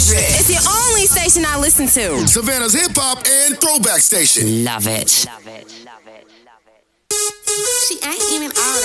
It's the only station I listen to. Savannah's hip hop and throwback station. Love it. She ain't even all